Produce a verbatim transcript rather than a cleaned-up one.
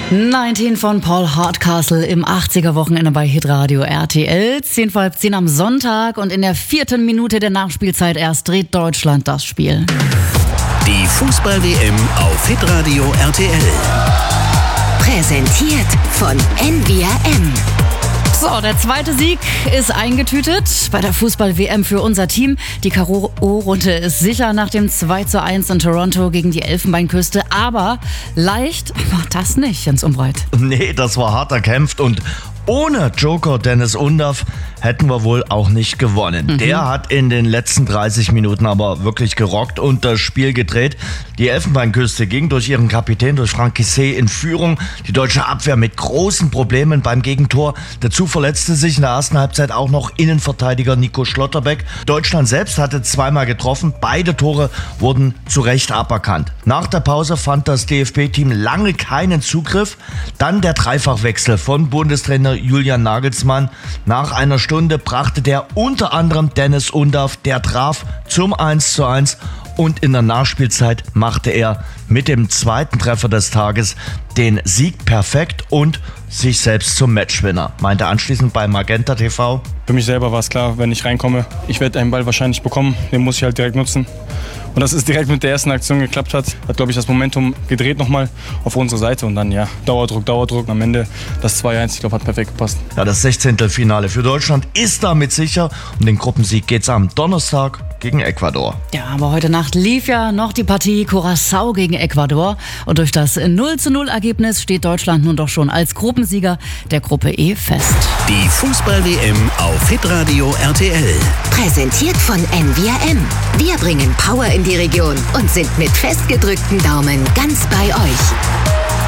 neunzehn von Paul Hardcastle im achtziger-Wochenende bei Hitradio R T L. zehn vor halb zehn am Sonntag und in der vierten Minute der Nachspielzeit erst dreht Deutschland das Spiel. Die Fußball-W M auf Hitradio R T L. Präsentiert von N V R M. So, der zweite Sieg ist eingetütet bei der Fußball-W M für unser Team. Die K O-Runde ist sicher nach dem zwei zu eins in Toronto gegen die Elfenbeinküste. Aber leicht war das nicht, Jens Umbreit. Nee, das war hart erkämpft und ohne Joker Dennis Undaff hätten wir wohl auch nicht gewonnen. Mhm. Der hat in den letzten dreißig Minuten aber wirklich gerockt und das Spiel gedreht. Die Elfenbeinküste ging durch ihren Kapitän, durch Franck Kissé, in Führung. Die deutsche Abwehr mit großen Problemen beim Gegentor. Dazu verletzte sich in der ersten Halbzeit auch noch Innenverteidiger Nico Schlotterbeck. Deutschland selbst hatte zweimal getroffen. Beide Tore wurden zu Recht aberkannt. Nach der Pause fand das D F B-Team lange keinen Zugriff. Dann der Dreifachwechsel von Bundestrainer Julian Nagelsmann. Nach einer Stunde brachte der unter anderem Dennis Undaff, der traf zum eins zu eins und in der Nachspielzeit machte er mit dem zweiten Treffer des Tages den Sieg perfekt und sich selbst zum Matchwinner. Meinte anschließend bei Magenta T V: Für mich selber war es klar, wenn ich reinkomme, ich werde einen Ball wahrscheinlich bekommen, den muss ich halt direkt nutzen. Und dass es direkt mit der ersten Aktion geklappt hat, hat, glaube ich, das Momentum gedreht nochmal auf unsere Seite. Und dann, ja, Dauerdruck, Dauerdruck. Am Ende das zwei eins, ich glaube, hat perfekt gepasst. Ja, das Sechzehntelfinale für Deutschland ist damit sicher. Um den Gruppensieg geht's am Donnerstag gegen Ecuador. Ja, aber heute Nacht lief ja noch die Partie Curaçao gegen Ecuador. Und durch das null zu null Ergebnis steht Deutschland nun doch schon als Gruppensieger der Gruppe E fest. Die Fußball-W M auf Hitradio R T L. Präsentiert von N V R M. Wir bringen Power in die Region und sind mit festgedrückten Daumen ganz bei euch.